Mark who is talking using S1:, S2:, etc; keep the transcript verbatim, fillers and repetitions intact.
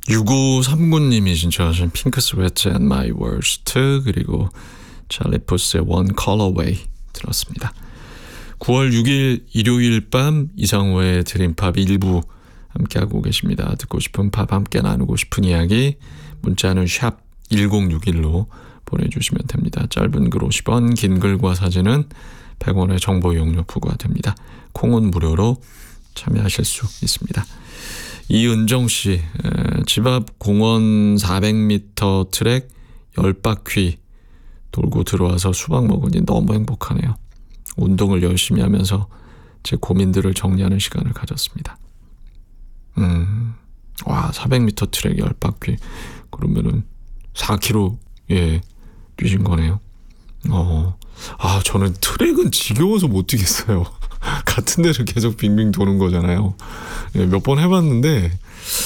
S1: 육오삼구 님이 신청하신 핑크 스웨트 and My Worst, 그리고 찰리 푸스의 One Colorway 들었습니다. 구월 육일 일요일 밤 이상호의 드림팝 일부 함께하고 계십니다. 듣고 싶은 팝, 함께 나누고 싶은 이야기 문자는 샵 일공육일로 보내주시면 됩니다. 짧은 글 오십 원, 긴 글과 사진은 백 원의 정보 이용료 부과됩니다. 콩은 무료로 참여하실 수 있습니다. 이은정씨, 집 앞 공원 사백 미터 트랙 십 바퀴 돌고 들어와서 수박 먹으니 너무 행복하네요. 운동을 열심히 하면서 제 고민들을 정리하는 시간을 가졌습니다. 음, 와, 사백 미터 트랙 십 바퀴. 그러면은 사 킬로미터, 예, 뛰신 거네요. 어, 아, 저는 트랙은 지겨워서 못 뛰겠어요. 같은 데를 계속 빙빙 도는 거잖아요. 예, 몇 번 해봤는데,